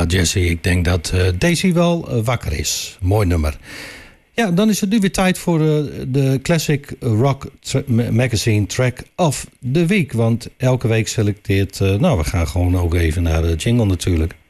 Jesse, ik denk dat Daisy wel wakker is. Mooi nummer. Ja, dan is het nu weer tijd voor de Classic Rock Magazine Track of the Week. Want elke week selecteert... we gaan gewoon ook even naar de jingle natuurlijk.